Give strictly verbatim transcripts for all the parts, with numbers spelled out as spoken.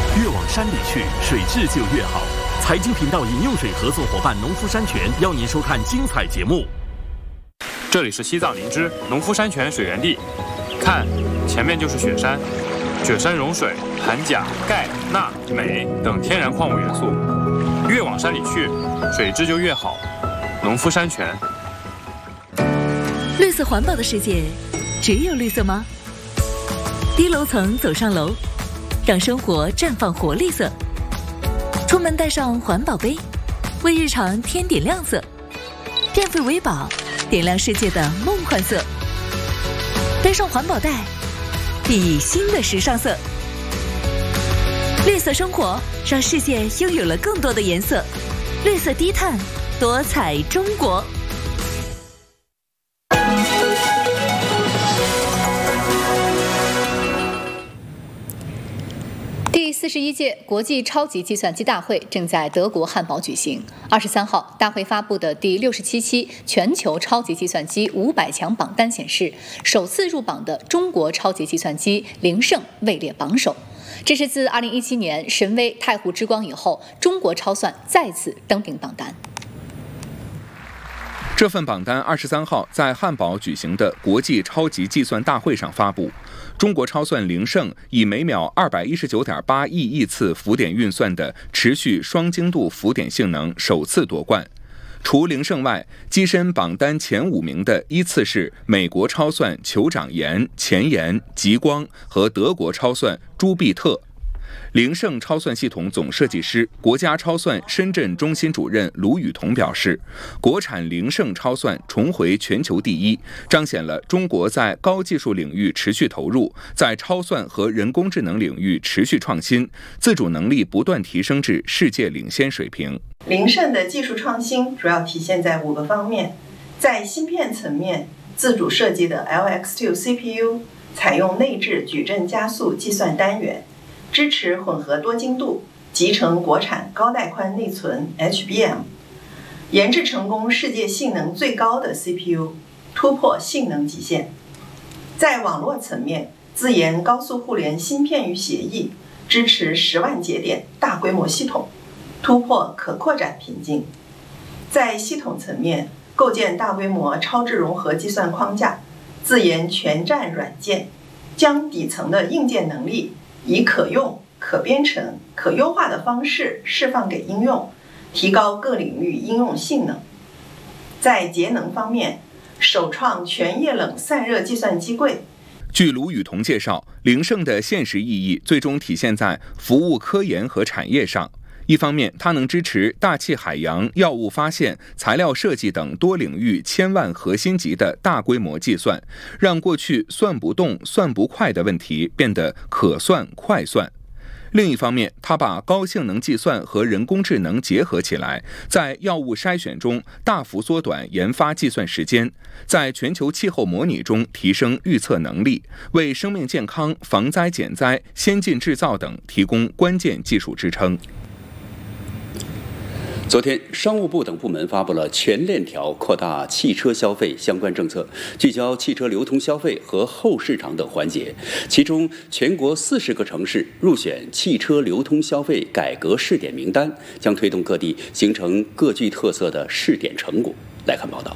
越往山里去，水质就越好。财经频道饮用水合作伙伴农夫山泉邀您收看精彩节目。 这里是西藏林芝农夫山泉水源地，看，前面就是雪山，雪山融水含钾、钙、钠、镁等天然矿物元素。越往山里去，水质就越好。农夫山泉。 绿色环保的世界，只有绿色吗？低楼层走上楼，让生活绽放活力色。出门带上环保杯，为日常添点亮色。变废为宝，点亮世界的梦幻色。背上环保袋，熠熠新的时尚色。绿色生活，让世界拥有了更多的颜色。绿色低碳，多彩中国。 第四十一届国际超级计算机大会正在德国汉堡举行。二十三号，大会发布的第六十七期全球超级计算机五百强榜单显示，首次入榜的中国超级计算机凌盛位列榜首。这是自二零一七年神威太湖之光以后，中国超算再次登顶榜单。 这份榜单二十三号在汉堡举行的国际超级计算大会上发布。中国超算凌盛以每秒二百一十九点八亿亿次浮点运算的持续双精度浮点性能首次夺冠。除凌盛外，跻身榜单前五名的依次是美国超算酋长岩、前沿、极光和德国超算朱庇特。凌盛超算系统总设计师、国家超算深圳中心主任卢宇彤表示，国产凌盛超算重回全球第一，彰显了中国在高技术领域持续投入，在超算和人工智能领域持续创新，自主能力不断提升至世界领先水平。 凌盛的技术创新主要体现在五个方面，在芯片层面，自主设计的 L X 二 C P U 采用内置矩阵加速计算单元，支持混合多精度，集成国产高带宽内存 H B M， 研制成功世界性能最高的 C P U， 突破性能极限。在网络层面，自研高速互联芯片与协议，支持十万节点大规模系统，突破可扩展瓶颈。在系统层面，构建大规模超智融合计算框架，自研全站软件，将底层的硬件能力以可用、可编程、可优化的方式释放给应用，提高各领域应用性能。在节能方面，首创全液冷散热计算机柜。 据卢宇彤介绍，凌盛的现实意义最终体现在服务科研和产业上。一方面，它能支持大气海洋、药物发现、材料设计等多领域千万核心级的大规模计算，让过去算不动、算不快的问题变得可算快算。另一方面，它把高性能计算和人工智能结合起来，在药物筛选中大幅缩短研发计算时间，在全球气候模拟中提升预测能力，为生命健康、防灾减灾、先进制造等提供关键技术支撑。 昨天，商务部等部门发布了全链条扩大汽车消费相关政策，聚焦汽车流通消费和后市场等环节。其中，全国四十个城市入选汽车流通消费改革试点名单，将推动各地形成各具特色的试点成果。来看报道。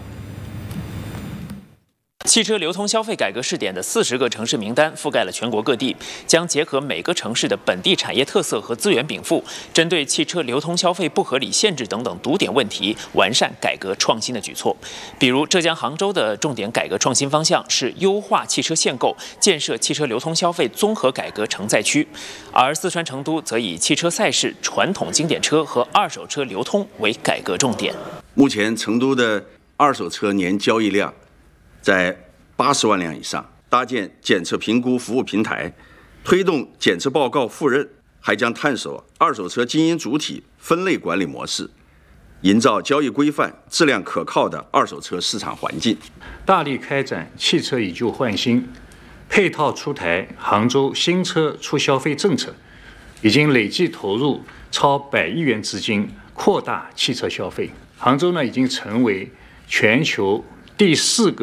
汽车流通消费改革试点的四十个城市名单覆盖了全国各地，将结合每个城市的本地产业特色和资源禀赋，针对汽车流通消费不合理限制等等堵点问题，完善改革创新的举措。比如，浙江杭州的重点改革创新方向是优化汽车限购，建设汽车流通消费综合改革承载区；而四川成都则以汽车赛事、传统经典车和二手车流通为改革重点。 目前，成都的二手车年交易量在八十万辆以上，搭建检测评估服务平台，推动检测报告互认，还将探索二手车经营主体分类管理模式，营造交易规范、质量可靠的二手车市场环境。 大力开展汽车以旧换新，配套出台杭州新车促消费政策，已经累计投入超百亿元资金，扩大汽车消费。杭州呢，已经成为全球第四个